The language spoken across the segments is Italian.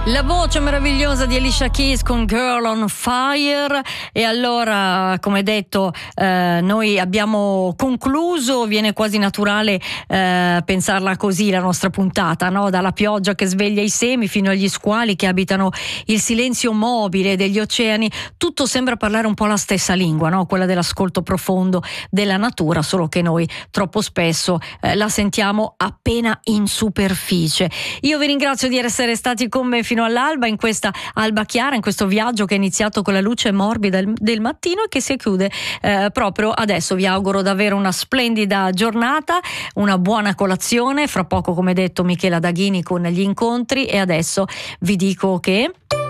La voce meravigliosa di Alicia Keys con Girl on Fire. E allora, come detto, noi abbiamo concluso, viene quasi naturale pensarla così la nostra puntata, no? Dalla pioggia che sveglia i semi fino agli squali che abitano il silenzio mobile degli oceani, tutto sembra parlare un po' la stessa lingua, no? Quella dell'ascolto profondo della natura, solo che noi troppo spesso la sentiamo appena in superficie. Io vi ringrazio di essere stati con me fino all'alba, in questa alba chiara, in questo viaggio che è iniziato con la luce morbida del mattino e che si chiude proprio adesso. Vi auguro davvero una splendida giornata, una buona colazione. Fra poco, come detto, Michela Daghini con gli incontri, e adesso vi dico che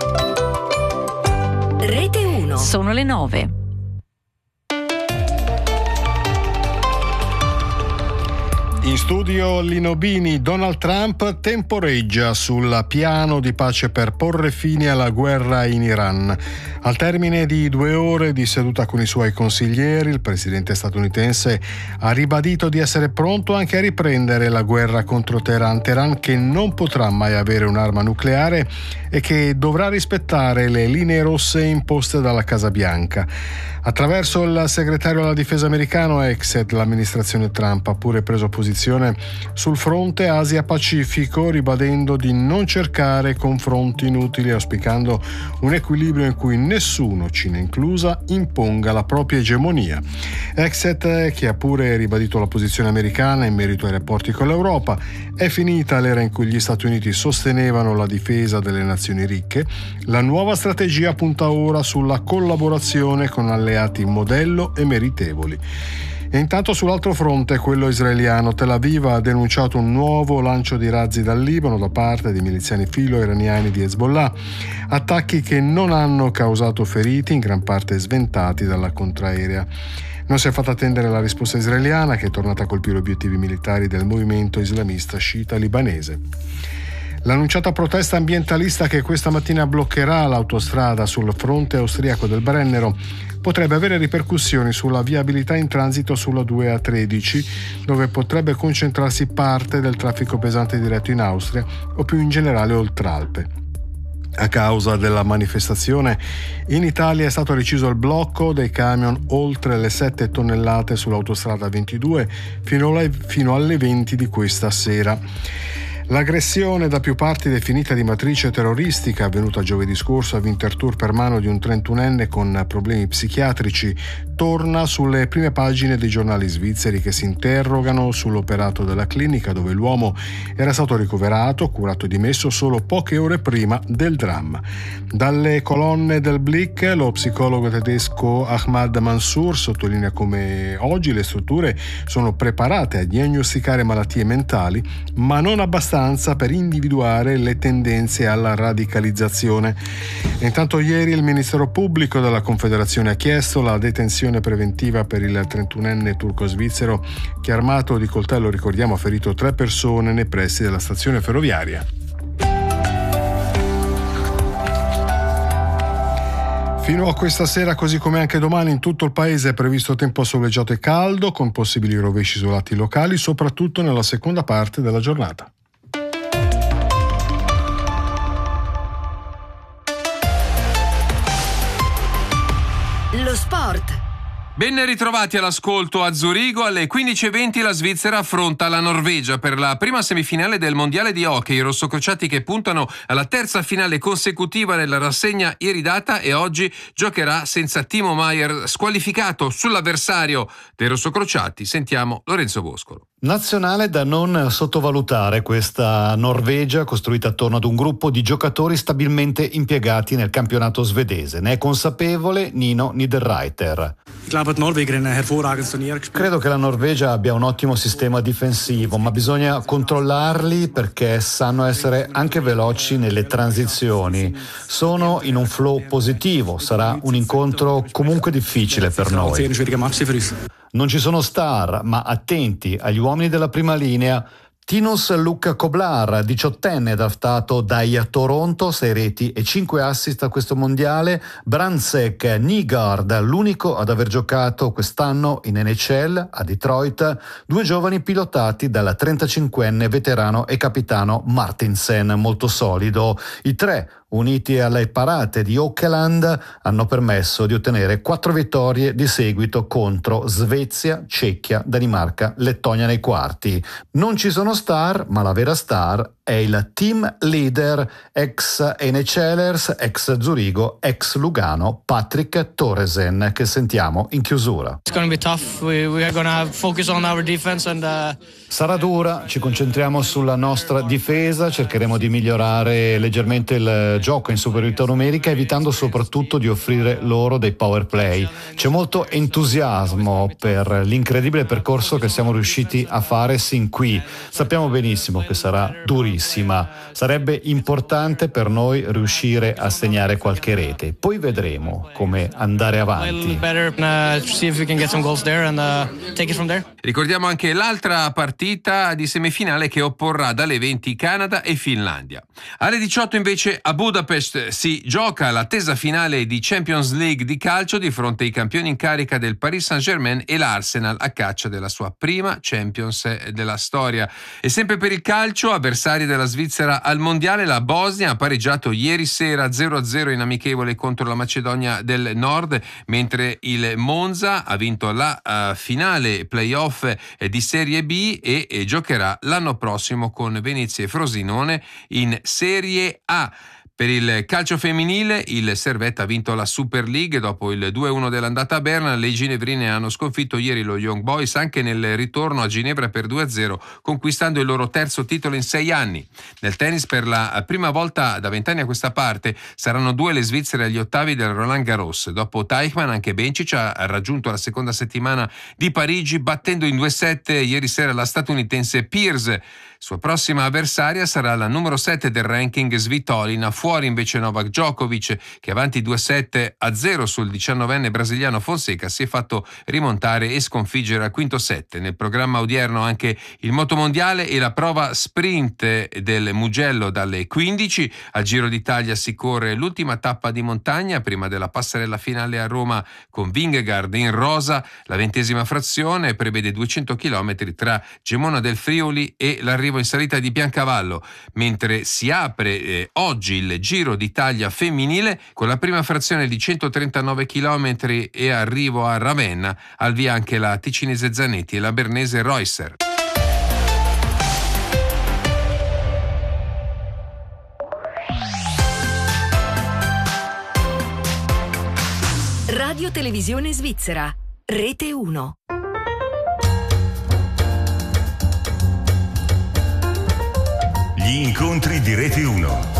Rete 1 sono le 9. In studio Lino Bini. Donald Trump temporeggia sul piano di pace per porre fine alla guerra in Iran. Al termine di 2 ore di seduta con i suoi consiglieri, il presidente statunitense ha ribadito di essere pronto anche a riprendere la guerra contro Teheran, che non potrà mai avere un'arma nucleare e che dovrà rispettare le linee rosse imposte dalla Casa Bianca. Attraverso il segretario alla difesa americano, ex dell'amministrazione Trump, ha pure preso posizione sul fronte Asia-Pacifico, ribadendo di non cercare confronti inutili, auspicando un equilibrio in cui nessuno, Cina inclusa, imponga la propria egemonia. Exet, che ha pure ribadito la posizione americana in merito ai rapporti con l'Europa. È finita l'era in cui gli Stati Uniti sostenevano la difesa delle nazioni ricche. La nuova strategia punta ora sulla collaborazione con alleati modello e meritevoli. E intanto sull'altro fronte, quello israeliano, Tel Aviv ha denunciato un nuovo lancio di razzi dal Libano da parte di miliziani filo-iraniani di Hezbollah, attacchi che non hanno causato feriti, in gran parte sventati dalla contraerea. Non si è fatta attendere la risposta israeliana, che è tornata a colpire obiettivi militari del movimento islamista sciita libanese. L'annunciata protesta ambientalista che questa mattina bloccherà l'autostrada sul fronte austriaco del Brennero potrebbe avere ripercussioni sulla viabilità in transito sulla 2A13, dove potrebbe concentrarsi parte del traffico pesante diretto in Austria o più in generale Oltralpe. A causa della manifestazione, in Italia è stato deciso il blocco dei camion oltre le 7 tonnellate sull'autostrada 22 fino alle 20 di questa sera. L'aggressione da più parti definita di matrice terroristica, avvenuta giovedì scorso a Winterthur per mano di un 31enne con problemi psichiatrici, torna sulle prime pagine dei giornali svizzeri, che si interrogano sull'operato della clinica dove l'uomo era stato ricoverato, curato e dimesso solo poche ore prima del dramma. Dalle colonne del Blick, lo psicologo tedesco Ahmad Mansour sottolinea come oggi le strutture sono preparate a diagnosticare malattie mentali, ma non abbastanza per individuare le tendenze alla radicalizzazione. E intanto ieri il Ministero Pubblico della Confederazione ha chiesto la detenzione preventiva per il 31enne turco-svizzero che, armato di coltello, ricordiamo, ha ferito 3 persone nei pressi della stazione ferroviaria. Fino a questa sera, così come anche domani, in tutto il paese è previsto tempo soleggiato e caldo, con possibili rovesci isolati locali, soprattutto nella seconda parte della giornata. Lo sport. Ben ritrovati all'ascolto a Zurigo. Alle 15:20 la Svizzera affronta la Norvegia per la prima semifinale del mondiale di hockey. I rossocrociati che puntano alla terza finale consecutiva nella rassegna iridata, e oggi giocherà senza Timo Meier, squalificato. Sull'avversario dei rossocrociati sentiamo Lorenzo Boscolo. Nazionale da non sottovalutare questa Norvegia, costruita attorno ad un gruppo di giocatori stabilmente impiegati nel campionato svedese. Ne è consapevole Nino Niederreiter. Credo che la Norvegia abbia un ottimo sistema difensivo, ma bisogna controllarli perché sanno essere anche veloci nelle transizioni. Sono in un flow positivo, sarà un incontro comunque difficile per noi. Non ci sono star, ma attenti agli uomini della prima linea. Tinus Luca Koblar, 18enne, draftato dai Toronto, 6 reti e 5 assist a questo mondiale. Brandtsek Nygaard, l'unico ad aver giocato quest'anno in NHL a Detroit, 2 giovani pilotati dal 35enne veterano e capitano Martinsen, molto solido. I 3, uniti alle parate di Auckland, hanno permesso di ottenere 4 vittorie di seguito contro Svezia, Cecchia, Danimarca, Lettonia nei quarti. Non ci sono star, ma la vera star è il team leader, ex NHLers, ex Zurigo, ex Lugano, Patrick Thoresen, che sentiamo in chiusura. It's going to be tough. We are going to focus on our defense and Sarà dura, ci concentriamo sulla nostra difesa, cercheremo di migliorare leggermente il gioco in superiorità numerica, evitando soprattutto di offrire loro dei power play. C'è molto entusiasmo per l'incredibile percorso che siamo riusciti a fare sin qui. Sappiamo benissimo che sarà durissima, sarebbe importante per noi riuscire a segnare qualche rete, poi vedremo come andare avanti. Ricordiamo anche l'altra partita di semifinale che opporrà dalle 20 Canada e Finlandia. Alle 18 invece a Budapest si gioca l'attesa finale di Champions League di calcio di fronte ai campioni in carica del Paris Saint-Germain e l'Arsenal a caccia della sua prima Champions della storia. E sempre per il calcio, avversari della Svizzera al Mondiale, la Bosnia ha pareggiato ieri sera 0-0 in amichevole contro la Macedonia del Nord, mentre il Monza ha vinto la finale playoff di Serie B e giocherà l'anno prossimo con Venezia e Frosinone in Serie A. Per il calcio femminile, il Servette ha vinto la Super League dopo il 2-1 dell'andata a Berna. Le ginevrine hanno sconfitto ieri lo Young Boys anche nel ritorno a Ginevra per 2-0, conquistando il loro terzo titolo in 6 anni. Nel tennis, per la prima volta da 20 anni a questa parte, saranno 2 le svizzere agli ottavi del Roland Garros. Dopo Teichmann, anche Bencic ha raggiunto la seconda settimana di Parigi, battendo in 2-7 ieri sera la statunitense Peers. Sua prossima avversaria sarà la numero 7 del ranking Svitolina, fuori invece Novak Djokovic, che avanti 2-7-0 sul 19enne brasiliano Fonseca si è fatto rimontare e sconfiggere al quinto set. Nel programma odierno anche il motomondiale e la prova sprint del Mugello dalle 15. Al Giro d'Italia si corre l'ultima tappa di montagna prima della passerella finale a Roma con Vingegaard in rosa. La 20ª frazione prevede 200 km tra Gemona del Friuli e l'arrivo in salita di Biancavallo, mentre si apre oggi il Giro d'Italia femminile con la prima frazione di 139 km e arrivo a Ravenna, al via anche la ticinese Zanetti e la bernese Reusser. Radio Televisione Svizzera, Rete 1. Gli incontri di Rete 1.